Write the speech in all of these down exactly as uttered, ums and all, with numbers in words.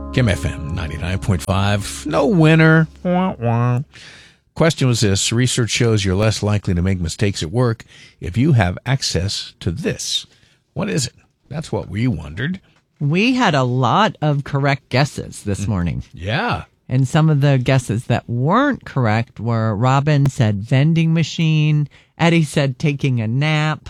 Kim F M ninety-nine point five. No winner. Wah, wah. Question was this. Research shows you're less likely to make mistakes at work if you have access to this. What is it? That's what we wondered. We had a lot of correct guesses this morning. Yeah. And some of the guesses that weren't correct were Robin said vending machine. Eddie said taking a nap.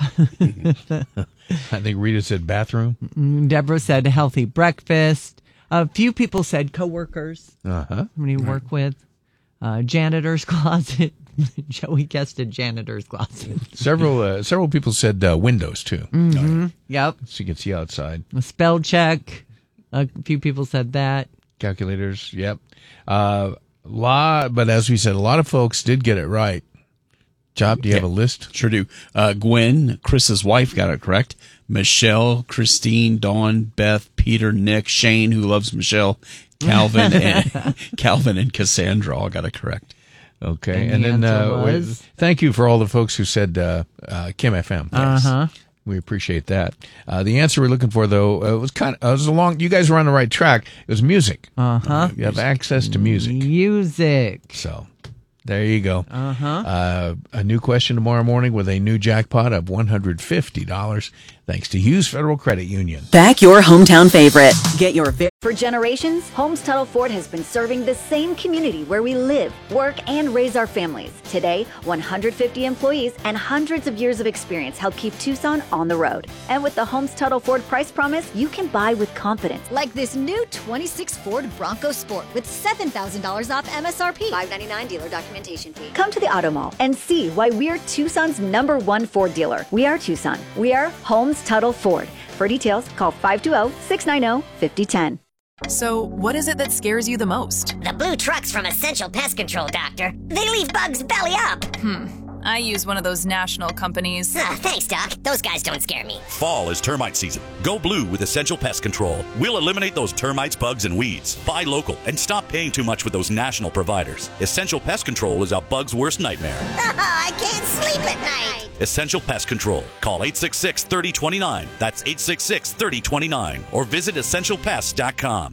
I think Rita said bathroom. Deborah said healthy breakfast. A few people said coworkers. Uh-huh. When you work with. Uh, janitor's closet. Joey guessed a janitor's closet. Several uh, several people said uh, windows, too. Mm-hmm. Yep. So you can see outside. A spell check. A few people said that. Calculators, yep. Uh, lot, but as we said, a lot of folks did get it right. Job, do you yeah, have a list? Sure do. Uh, Gwen, Chris's wife, got it correct. Michelle, Christine, Dawn, Beth, Peter, Nick, Shane, who loves Michelle, Calvin, and Calvin and Cassandra all got it correct. Okay, and, and the then uh, we, was... thank you for all the folks who said uh, uh, Kim F M. Thanks. Uh-huh. We appreciate that. Uh, the answer we're looking for, though, uh, was kind of uh, was a long. You guys were on the right track. It was music. Uh-huh. You have access to music. Music. So there you go. Uh-huh. Uh, a new question tomorrow morning with a new jackpot of one hundred fifty dollars. Thanks to Hughes Federal Credit Union. Back your hometown favorite. Get your vi- For generations, Holmes Tuttle Ford has been serving the same community where we live, work, and raise our families. Today, one hundred fifty employees and hundreds of years of experience help keep Tucson on the road. And with the Holmes Tuttle Ford price promise, you can buy with confidence. Like this new twenty-six Ford Bronco Sport with seven thousand dollars off M S R P. five ninety-nine dealer documentation fee. Come to the Auto Mall and see why we're Tucson's number one Ford dealer. We are Tucson. We are Holmes Tuttle Ford. For details, call five two zero, six nine zero, five zero one zero. So, what is it that scares you the most? The blue trucks from Essential Pest Control, Doctor. They leave bugs belly up. Hmm. I use one of those national companies. Ah, thanks, Doc. Those guys don't scare me. Fall is termite season. Go blue with Essential Pest Control. We'll eliminate those termites, bugs, and weeds. Buy local and stop paying too much with those national providers. Essential Pest Control is a bug's worst nightmare. I can't sleep at night. Essential Pest Control. Call eight six six, three zero two nine. That's eight six six, three zero two nine. Or visit essential pest dot com.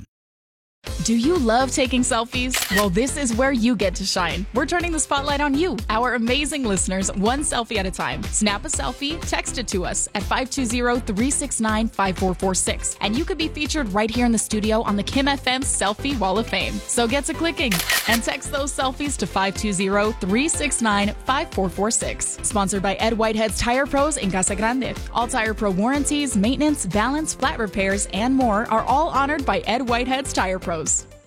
Do you love taking selfies? Well, this is where you get to shine. We're turning the spotlight on you, our amazing listeners, one selfie at a time. Snap a selfie, text it to us at five two zero, three six nine, five four four six, and you could be featured right here in the studio on the Kim F M Selfie Wall of Fame. So get to clicking and text those selfies to five two zero, three six nine, five four four six. Sponsored by Ed Whitehead's Tire Pros in Casa Grande. All Tire Pro warranties, maintenance, balance, flat repairs, and more are all honored by Ed Whitehead's Tire Pros.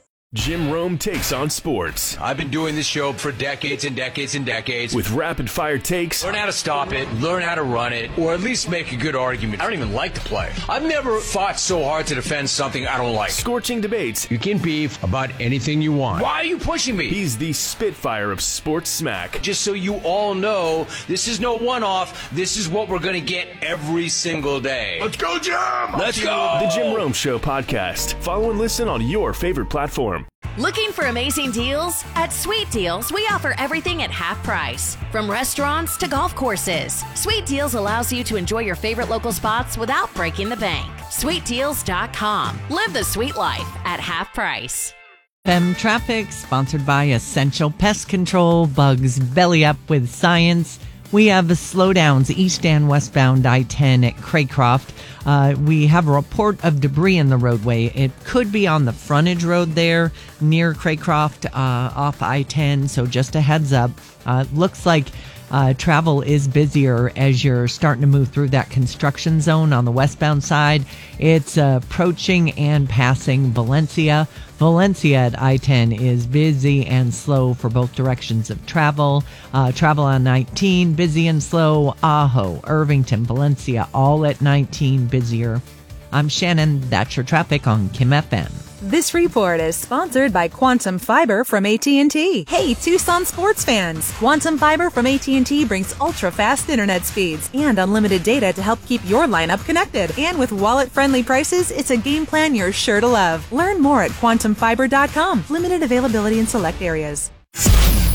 Jim Rome takes on sports. I've been doing this show for decades and decades and decades. With rapid-fire takes. Learn how to stop it, learn how to run it, or at least make a good argument. I don't even like the play. I've never fought so hard to defend something I don't like. Scorching debates. You can beef about anything you want. Why are you pushing me? He's the Spitfire of sports smack. Just so you all know, this is no one-off. This is what we're going to get every single day. Let's go, Jim! Let's go! The Jim Rome Show podcast. Follow and listen on your favorite platform. Looking for amazing deals? At Sweet Deals, we offer everything at half price. From restaurants to golf courses, Sweet Deals allows you to enjoy your favorite local spots without breaking the bank. sweet deals dot com. Live the sweet life at half price. Fem Traffic, sponsored by Essential Pest Control. Bugs belly up with science. We have the slowdowns east and westbound I ten at Craycroft. Uh, we have a report of debris in the roadway. It could be on the frontage road there near Craycroft uh, off I ten, so just a heads up. Uh, looks like uh, travel is busier as you're starting to move through that construction zone on the westbound side. It's uh, approaching and passing Valencia. Valencia at I ten is busy and slow for both directions of travel. Uh, travel on nineteen, busy and slow. Ajo, Irvington, Valencia, all at nineteen, busier. I'm Shannon. That's your traffic on Kim F M. This report is sponsored by Quantum Fiber from A T and T. Hey, Tucson sports fans! Quantum Fiber from A T and T brings ultra-fast internet speeds and unlimited data to help keep your lineup connected. And with wallet-friendly prices, it's a game plan you're sure to love. Learn more at quantum fiber dot com. Limited availability in select areas.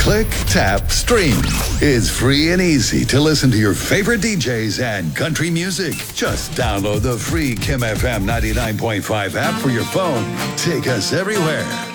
Click, tap, stream. It's free and easy to listen to your favorite D Js and country music. Just download the free Kim F M ninety-nine point five app for your phone. Take us everywhere.